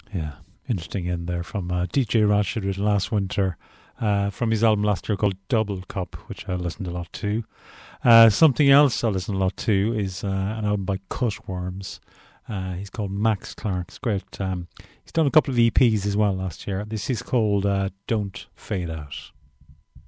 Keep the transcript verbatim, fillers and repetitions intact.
Yeah, interesting in there from uh, D J Rashid with Last Winter, uh, from his album last year called Double Cup, which I listened a lot to. Uh, something else I listen a lot to is uh, an album by Cutworms. Uh, he's called Max Clark. It's great. Um, he's done a couple of E Ps as well last year. This is called uh, Don't Fade Out.